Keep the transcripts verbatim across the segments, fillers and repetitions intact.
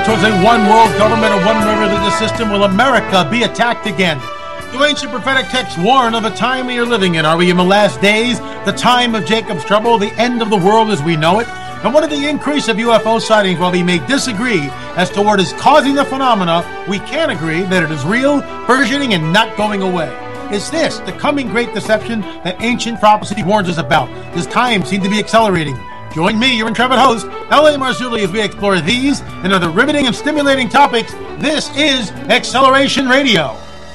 towards a one world government, a one religious system? Will America be attacked again? Do ancient prophetic texts warn of a time we are living in? Are we in the last days, the time of Jacob's trouble, the end of the world as we know it? And what of the increase of U F O sightings? While we may disagree as to what is causing the phenomena, we can agree that it is real, burgeoning, and not going away. Is this the coming great deception that ancient prophecy warns us about? Does time seem to be accelerating? Join me, your intrepid host, L A Marzulli, as we explore these and other riveting and stimulating topics. This is Acceleration Radio.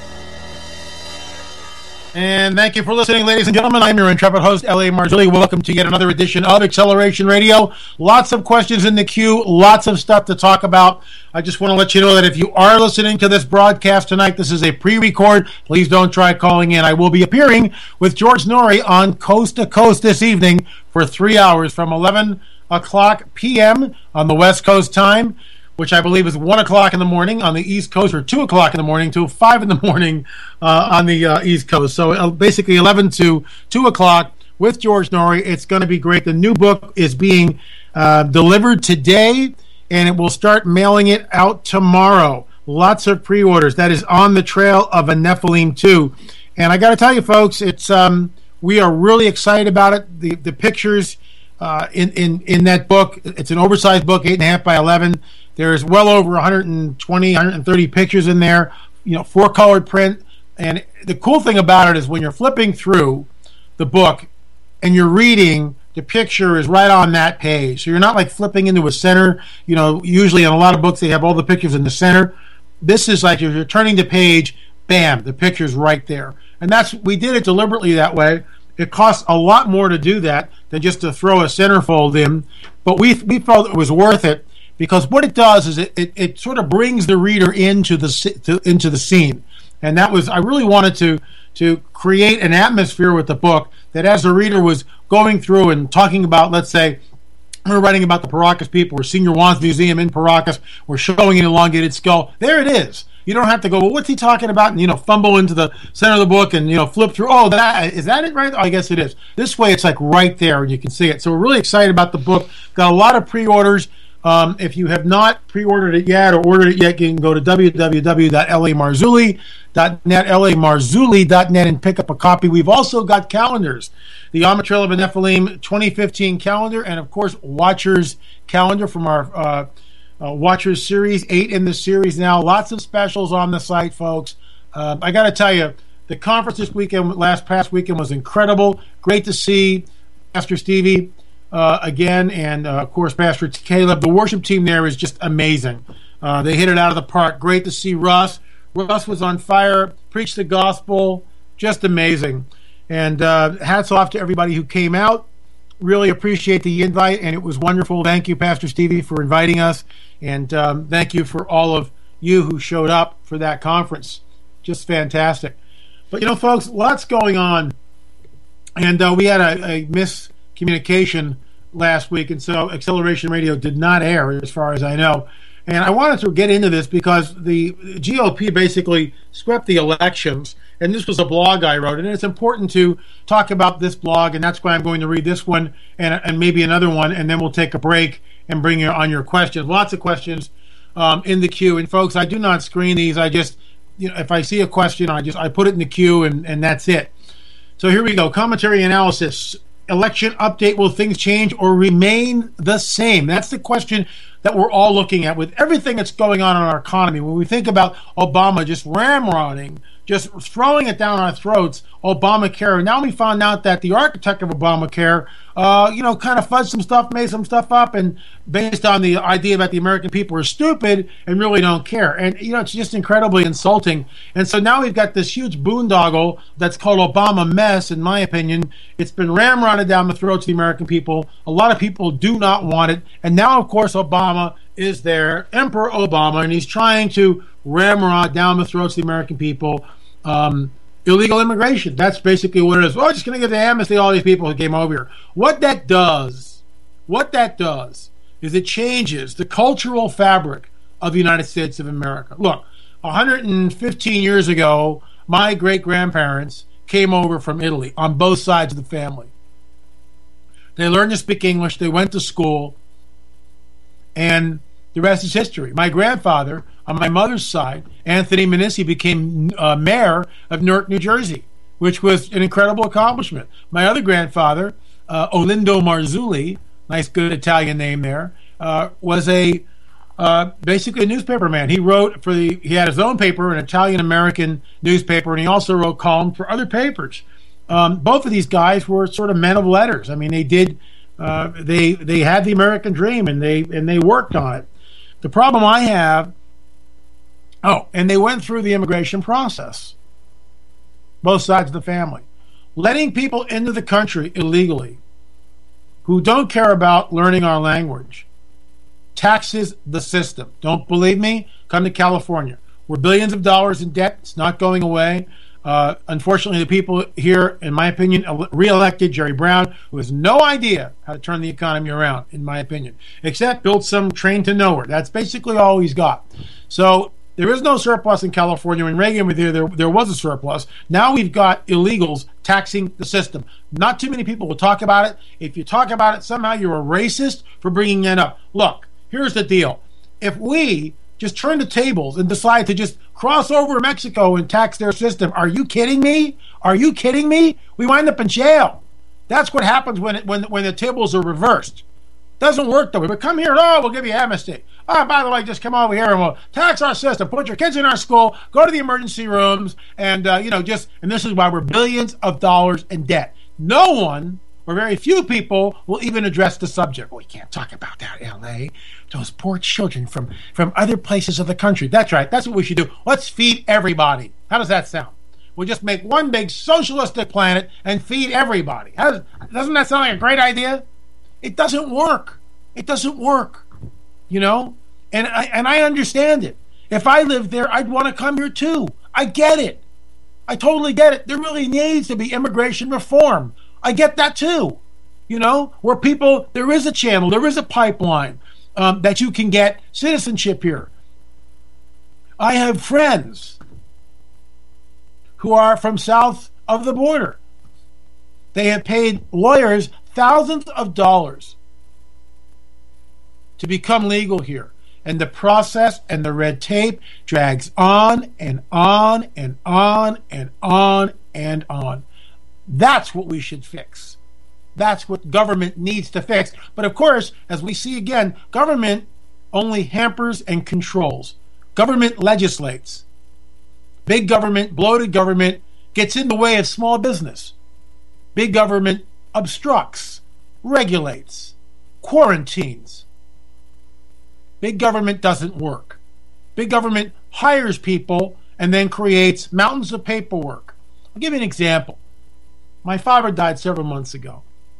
And thank you for listening, ladies and gentlemen. I'm your intrepid host, L A Marzulli. Welcome to yet another edition of Acceleration Radio. Lots of questions in the queue, lots of stuff to talk about. I just want to let you know that if you are listening to this broadcast tonight, this is a pre-record. Please don't try calling in. I will be appearing with George Noory on Coast to Coast this evening for three hours from eleven o'clock p.m. on the West Coast time, which I believe is one o'clock in the morning on the East Coast, or two o'clock in the morning to five in the morning uh, on the uh, East Coast. So uh, basically eleven to two o'clock with George Noory. It's going to be great. The new book is being uh, delivered today, and it will start mailing it out tomorrow. Lots of pre-orders. That is On the Trail of a Nephilim two. And I got to tell you, folks, it's um, we are really excited about it. The, the pictures uh, in, in, in that book, it's an oversized book, eight and a half by eleven. There's well over one hundred twenty, one hundred thirty pictures in there, you know, four colored print. And the cool thing about it is when you're flipping through the book and you're reading, the picture is right on that page. So you're not like flipping into a center. You know, usually in a lot of books they have all the pictures in the center. This is like if you're turning the page, bam, the picture's right there. And that's, we did it deliberately that way. It costs a lot more to do that than just to throw a centerfold in. But we we felt it was worth it, because what it does is it, it, it sort of brings the reader into the to, into the scene. And that was, I really wanted to to create an atmosphere with the book that as the reader was going through and talking about, let's say, we're writing about the Paracas people, we're seeing your Wands Museum in Paracas, we're showing an elongated skull. There it is. You don't have to go, well, what's he talking about? And, you know, fumble into the center of the book and, you know, flip through. Oh, that is that it right? Oh, I guess it is. This way it's like right there and you can see it. So we're really excited about the book. Got a lot of pre-orders. Um, if you have not pre-ordered it yet or ordered it yet, you can go to w w w dot l a marzulli dot net, l a marzulli dot net, and pick up a copy. We've also got calendars. The On the Trail of a Nephilim twenty fifteen calendar, and, of course, Watchers calendar from our uh, uh, Watchers series, eight in the series now. Lots of specials on the site, folks. Uh, I got to tell you, the conference this weekend, last past weekend, was incredible. Great to see Pastor Stevie Uh, again, and uh, of course Pastor Caleb. The worship team there is just amazing. Uh, they hit it out of the park. Great to see Russ. Russ was on fire, preached the gospel, just amazing. And uh, hats off to everybody who came out. Really appreciate the invite, and it was wonderful. Thank you, Pastor Stevie, for inviting us, and um, thank you for all of you who showed up for that conference. Just fantastic. But you know, folks, lots going on, and uh, we had a, a miscommunication last week, and so Acceleration Radio did not air, as far as I know. And I wanted to get into this because the G O P basically swept the elections, and this was a blog I wrote, and it's important to talk about this blog, and that's why I'm going to read this one and, and maybe another one, and then we'll take a break and bring you on your questions. Lots of questions um, in the queue, and folks, I do not screen these. I just, you know, if I see a question, I just I put it in the queue, and, and that's it. So here we go. Commentary analysis. Election update, will things change or remain the same? That's the question that we're all looking at with everything that's going on in our economy. When we think about Obama just ramrodding, just throwing it down our throats, Obamacare. Now we found out that the architect of Obamacare, uh, you know, kind of fuzzed some stuff, made some stuff up, and based on the idea that the American people are stupid and really don't care. And, you know, it's just incredibly insulting. And so now we've got this huge boondoggle that's called Obama mess, in my opinion. It's been ramrodded down the throats of the American people. A lot of people do not want it. And now, of course, Obama is there, Emperor Obama, and he's trying to ramrod down the throats of the American people um, illegal immigration. That's basically what it is. Oh, just going to give the amnesty to all these people who came over here. What that does, what that does is it changes the cultural fabric of the United States of America. Look, one hundred fifteen years ago, my great-grandparents came over from Italy on both sides of the family. They learned to speak English. They went to school. And the rest is history. My grandfather, on my mother's side, Anthony Manissi, became uh, mayor of Newark, New Jersey, which was an incredible accomplishment. My other grandfather, uh, Olindo Marzulli, nice good Italian name there, uh, was a uh, basically a newspaper man. He wrote for the, he had his own paper, an Italian-American newspaper, and he also wrote columns for other papers. Um, both of these guys were sort of men of letters. I mean, they did, uh, they they had the American dream, and they and they worked on it. The problem I have, oh, and they went through the immigration process, both sides of the family. Letting people into the country illegally who don't care about learning our language taxes the system. Don't believe me? Come to California. We're billions of dollars in debt. It's not going away. Uh, unfortunately, the people here, in my opinion, re-elected Jerry Brown, who has no idea how to turn the economy around, in my opinion, except build some train to nowhere. That's basically all he's got. So there is no surplus in California. When Reagan was there, there, there was a surplus. Now we've got illegals taxing the system. Not too many people will talk about it. If you talk about it, somehow you're a racist for bringing that up. Look, here's the deal. If we just turn the tables and decide to just cross over Mexico and tax their system, are you kidding me? Are you kidding me? We wind up in jail. That's what happens when it, when when the tables are reversed. Doesn't work that way. But come here, oh, we'll give you amnesty. Oh, by the way, just come over here and we'll tax our system. Put your kids in our school. Go to the emergency rooms, and uh, you know, just and this is why we're billions of dollars in debt. No one, or very few people, will even address the subject. Well, we can't talk about that, L A. Those poor children from, from other places of the country. That's right. That's what we should do. Let's feed everybody. How does that sound? We'll just make one big socialistic planet and feed everybody. How does, doesn't that sound like a great idea? It doesn't work. It doesn't work. You know? And I, and I understand it. If I lived there, I'd want to come here too. I get it. I totally get it. There really needs to be immigration reform. I get that too. You know, where people, there is a channel, there is a pipeline um, that you can get citizenship here. I have friends who are from south of the border. They have paid lawyers thousands of dollars to become legal here. And the process and the red tape drags on and on and on and on and on. That's what we should fix. That's what government needs to fix. But of course, as we see again, government only hampers and controls. Government legislates. Big government, bloated government, gets in the way of small business. Big government obstructs, regulates, quarantines. Big government doesn't work. Big government hires people and then creates mountains of paperwork. I'll give you an example. My father died several months ago.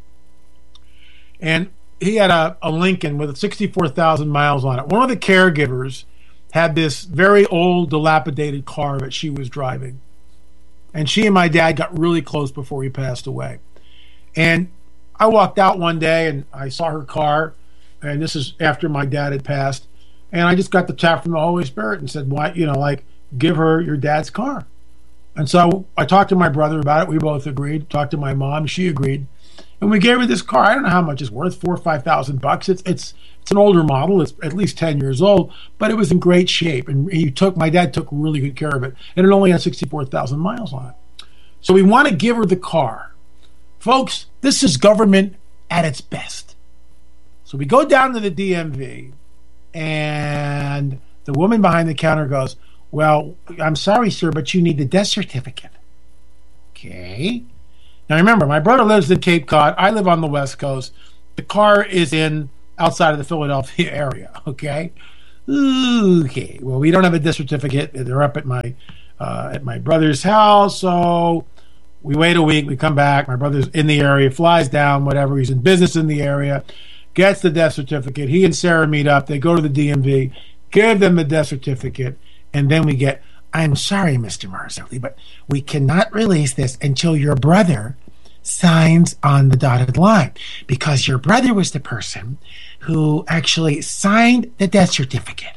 And he had a, a Lincoln with sixty-four thousand miles on it. One of the caregivers had this very old, dilapidated car that she was driving. And she and my dad got really close before he passed away. And I walked out one day and I saw her car, and this is after my dad had passed, and I just got the tap from the Holy Spirit and said, why, you know, like, give her your dad's car. And so I talked to my brother about it. We both agreed. Talked to my mom. She agreed. And we gave her this car. I don't know how much it's worth, four or five thousand bucks. It's it's it's an older model. It's at least ten years old, but it was in great shape. And he took my dad took really good care of it. And it only had sixty-four thousand miles on it. So we want to give her the car. Folks, this is government at its best. So we go down to the D M V, and the woman behind the counter goes, well, I'm sorry, sir, but you need the death certificate. Okay. Now remember, my brother lives in Cape Cod. I live on the West Coast. The car is in outside of the Philadelphia area. Okay. Okay. Well, we don't have a death certificate. They're up at my uh, at my brother's house. So we wait a week. We come back. My brother's in the area, flies down, whatever. He's in business in the area, gets the death certificate. He and Sarah meet up. They go to the D M V, give them the death certificate, and then we get, I'm sorry, Mister Marzulli, but we cannot release this until your brother signs on the dotted line, because your brother was the person who actually signed the death certificate.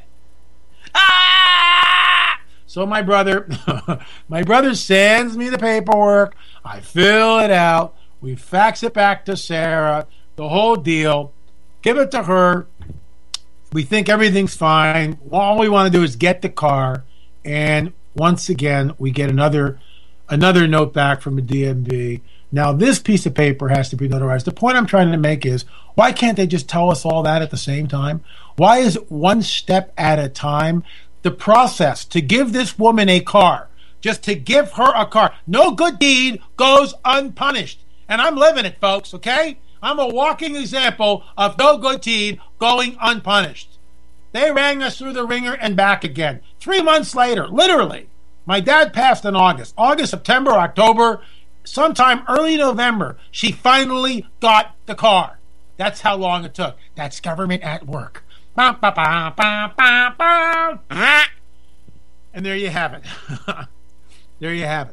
Ah! So my brother, my brother sends me the paperwork. I fill it out. We fax it back to Sarah, the whole deal. Give it to her. We think everything's fine. All we want to do is get the car, and once again, we get another another note back from the D M V. Now, this piece of paper has to be notarized. The point I'm trying to make is, why can't they just tell us all that at the same time? Why is it one step at a time? The process to give this woman a car, just to give her a car, no good deed goes unpunished. And I'm living it, folks, okay? I'm a walking example of no good deed going unpunished. They rang us through the ringer and back again. Three months later, literally, my dad passed in August. August, September, October, sometime early November, she finally got the car. That's how long it took. That's government at work. And there you have it. There you have it.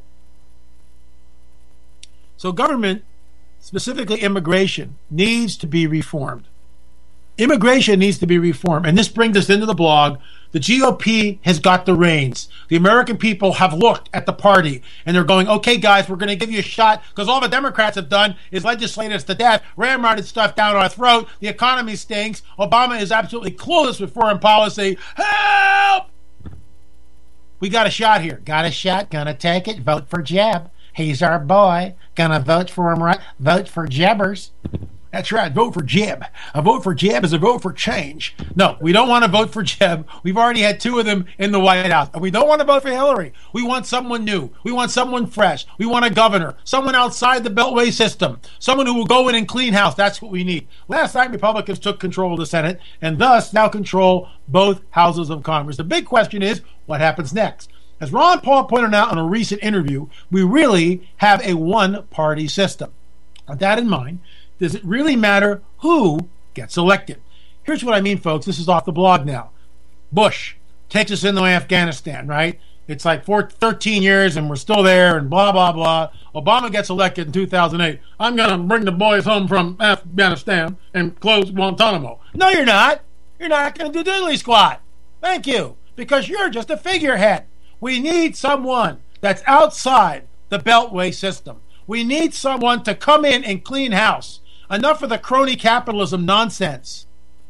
So government, specifically immigration, needs to be reformed. Immigration needs to be reformed. And this brings us into the blog. The G O P has got the reins. The American people have looked at the party and they're going, okay, guys, we're going to give you a shot, because all the Democrats have done is legislate us to death, ramrodded stuff down our throat. The economy stinks. Obama is absolutely clueless with foreign policy. Help! We got a shot here. Got a shot. Gonna take it. Vote for Jeb. He's our boy. Gonna vote for him, right? Vote for Jebbers. That's right. Vote for Jeb. A vote for Jeb is a vote for change. No, we don't want to vote for Jeb. We've already had two of them in the White House. And we don't want to vote for Hillary. We want someone new. We want someone fresh. We want a governor. Someone outside the Beltway system. Someone who will go in and clean house. That's what we need. Last night, Republicans took control of the Senate and thus now control both houses of Congress. The big question is, what happens next? As Ron Paul pointed out in a recent interview, we really have a one-party system. With that in mind, does it really matter who gets elected? Here's what I mean, folks. This is off the blog now. Bush takes us into Afghanistan, right? It's like for thirteen years and we're still there and blah, blah, blah. Obama gets elected in two thousand eight. I'm going to bring the boys home from Afghanistan and close Guantanamo. No, you're not. You're not going to do diddly squat. Thank you. Because you're just a figurehead. We need someone that's outside the Beltway system. We need someone to come in and clean house. Enough of the crony capitalism nonsense.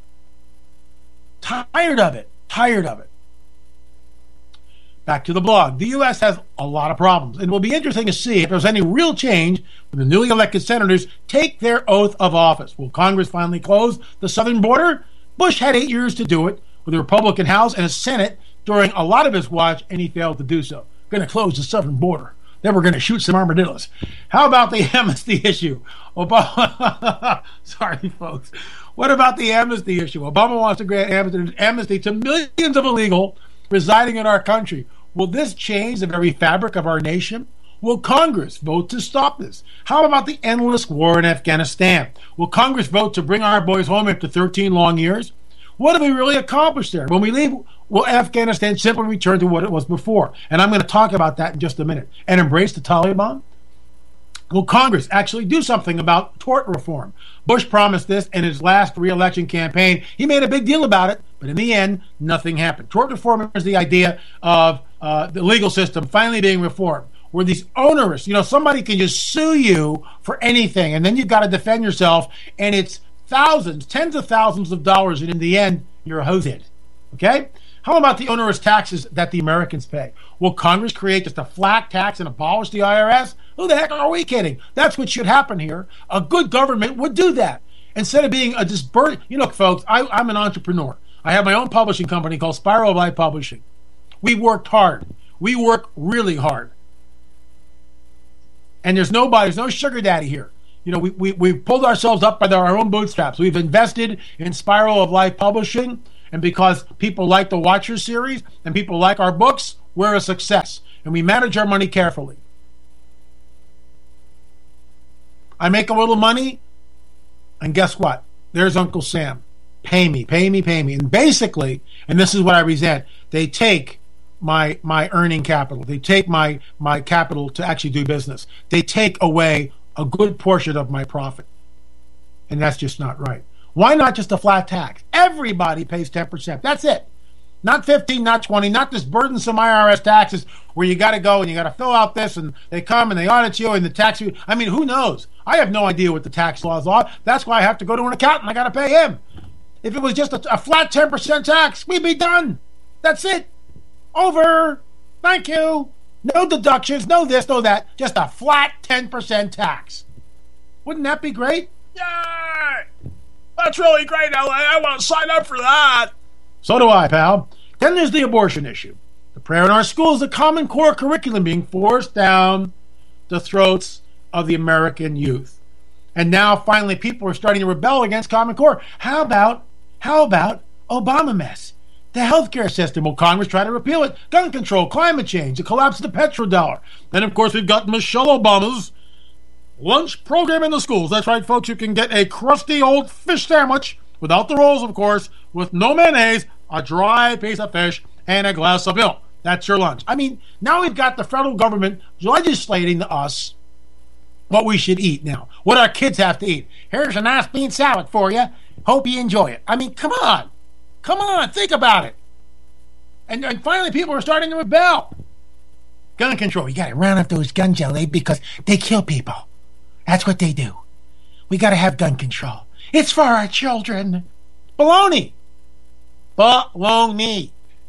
Tired of it. Tired of it. Back to the blog. The U S has a lot of problems. It will be interesting to see if there's any real change when the newly elected senators take their oath of office. Will Congress finally close the southern border? Bush had eight years to do it with a Republican House and a Senate during a lot of his watch, and he failed to do so. Going to close the southern border. Then we're going to shoot some armadillos. How about the amnesty issue? Obama, sorry, folks. What about the amnesty issue? Obama wants to grant amnesty to millions of illegal residing in our country. Will this change the very fabric of our nation? Will Congress vote to stop this? How about the endless war in Afghanistan? Will Congress vote to bring our boys home after thirteen long years? What have we really accomplished there? When we leave, will Afghanistan simply return to what it was before? And I'm going to talk about that in just a minute. And embrace the Taliban? Will Congress actually do something about tort reform? Bush promised this in his last re-election campaign. He made a big deal about it, but in the end, nothing happened. Tort reform is the idea of uh, the legal system finally being reformed, where these onerous, you know, somebody can just sue you for anything, and then you've got to defend yourself, and it's thousands, tens of thousands of dollars, and in the end, you're a hosehead. Okay? How about the onerous taxes that the Americans pay? Will Congress create just a flat tax and abolish the I R S? Who the heck are we kidding? That's what should happen here. A good government would do that. Instead of being a disburden. You know, folks, I, I'm an entrepreneur. I have my own publishing company called Spiral of Life Publishing. We worked hard. We work really hard. And there's nobody, there's no sugar daddy here. You know, we, we, we've pulled ourselves up by our own bootstraps. We've invested in Spiral of Life Publishing, and because people like the Watcher series and people like our books, we're a success. And we manage our money carefully. I make a little money, and guess what? There's Uncle Sam. Pay me, pay me, pay me. And basically, and this is what I resent, they take my my earning capital. They take my, my capital to actually do business. They take away a good portion of my profit. And that's just not right. Why not just a flat tax? Everybody pays ten percent. That's it. Not fifteen, not twenty, not this burdensome I R S taxes where you got to go and you got to fill out this and they come and they audit you and the tax you. I mean, who knows? I have no idea what the tax laws are. That's why I have to go to an accountant. I got to pay him. If it was just a, a flat ten percent tax, we'd be done. That's it. Over. Thank you. No deductions, no this, no that. Just a flat ten percent tax. Wouldn't that be great? Yay! That's really great, L A. I want to sign up for that. So do I, pal. Then there's the abortion issue. The prayer in our schools, the Common Core curriculum being forced down the throats of the American youth. And now, finally, people are starting to rebel against Common Core. How about, how about Obama mess? The healthcare system. Will Congress try to repeal it? Gun control, climate change, the collapse of the petrodollar. Then, of course, we've got Michelle Obama's lunch program in the schools. That's right, folks. You can get a crusty old fish sandwich, without the rolls, of course, with no mayonnaise, a dry piece of fish, and a glass of milk. That's your lunch. I mean, now we've got the federal government legislating to us what we should eat now, what our kids have to eat. Here's a nice bean salad for you. Hope you enjoy it. I mean, come on. Come on, think about it. And, and finally, people are starting to rebel. Gun control. You got to round up those guns, L A, because they kill people. That's what they do. We got to have gun control. It's for our children. Baloney. Baloney.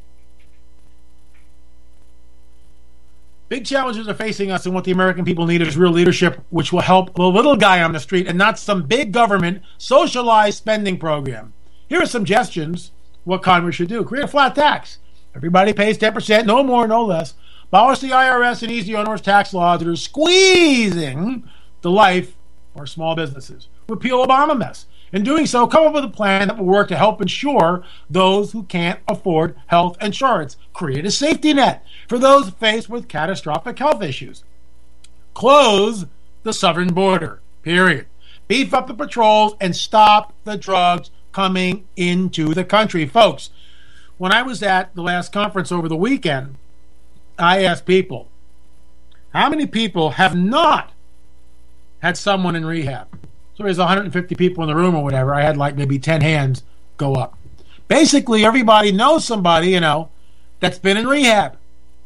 Big challenges are facing us, and what the American people need is real leadership, which will help the little guy on the street and not some big government socialized spending program. Here are some suggestions what Congress should do. Create a flat tax. Everybody pays ten percent, no more, no less. Abolish the I R S and easy onerous tax laws that are squeezing the life of our small businesses. Repeal Obama mess. In doing so, come up with a plan that will work to help insure those who can't afford health insurance. Create a safety net for those faced with catastrophic health issues. Close the southern border, period. Beef up the patrols and stop the drugs coming into the country. Folks, when I was at the last conference over the weekend, I asked people, how many people have not had someone in rehab? So there's one hundred fifty people in the room or whatever. I had like maybe ten hands go up. Basically, everybody knows somebody, you know, that's been in rehab.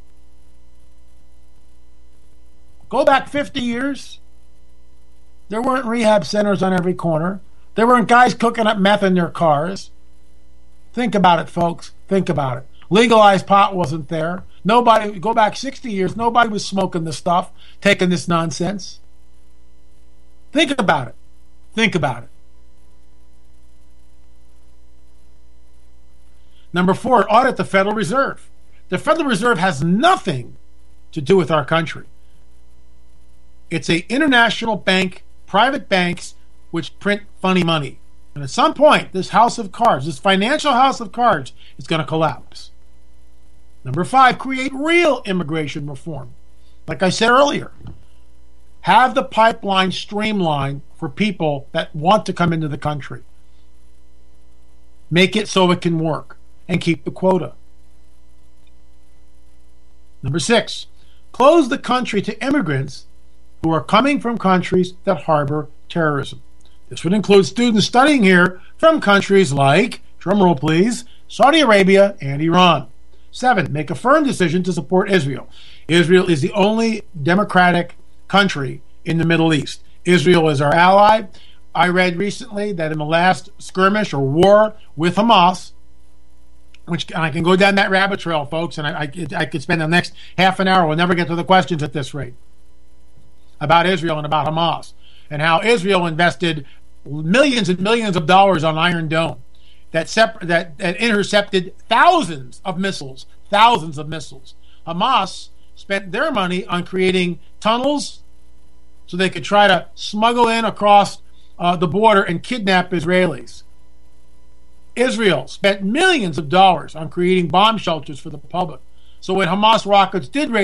Go back fifty years. There weren't rehab centers on every corner. There weren't guys cooking up meth in their cars. Think about it, folks. Think about it. Legalized pot wasn't there. Nobody, go back sixty years, nobody was smoking this stuff, taking this nonsense. Think about it. Think about it. Number four, audit the Federal Reserve. The Federal Reserve has nothing to do with our country. It's an international bank, private banks, which print funny money. And at some point, this house of cards, this financial house of cards, is going to collapse. Number five, create real immigration reform. Like I said earlier, have the pipeline streamlined for people that want to come into the country. Make it so it can work and keep the quota. Number six, close the country to immigrants who are coming from countries that harbor terrorism. This would include students studying here from countries like, drumroll please, Saudi Arabia and Iran. Seven, make a firm decision to support Israel. Israel is the only democratic country in the Middle East. Israel is our ally. I read recently that in the last skirmish or war with Hamas, which and I can go down that rabbit trail, folks, and I, I, I could spend the next half an hour. We'll never get to the questions at this rate about Israel and about Hamas and how Israel invested millions and millions of dollars on Iron Dome that, separ- that, that intercepted thousands of missiles, thousands of missiles. Hamas spent their money on creating tunnels so they could try to smuggle in across uh, the border and kidnap Israelis. Israel spent millions of dollars on creating bomb shelters for the public. So when Hamas rockets did raise